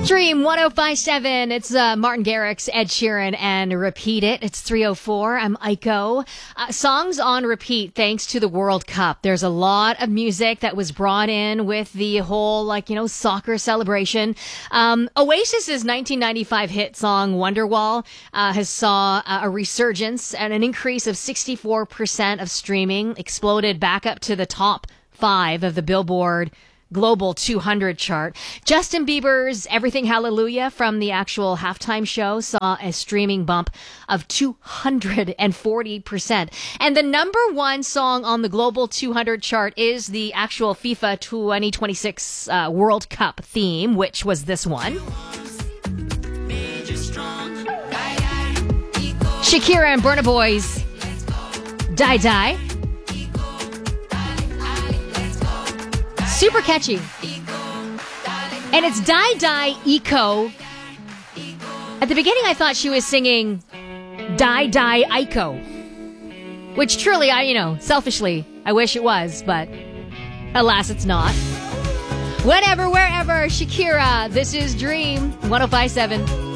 Dream 105.7. It's Martin Garrix, Ed Sheeran, and Repeat It. It's 3:04. I'm Aiko. Songs on repeat thanks to the World Cup. There's a lot of music that was brought in with the whole, soccer celebration. Oasis's 1995 hit song Wonderwall has saw a resurgence and an increase of 64% of streaming, exploded back up to the top 5 of the Billboard Global 200 chart. Justin Bieber's Everything Hallelujah from the actual halftime show saw a streaming bump of 240%. And the number one song on the Global 200 chart is the actual FIFA 2026 World Cup theme, which was this one. Shakira and Burna Boy's Die Die. Super catchy. And it's Die Die Eco. At the beginning, I thought she was singing Die Die Aiko. Which truly, selfishly, I wish it was, but alas, it's not. Whenever, wherever, Shakira, this is Dream 105.7.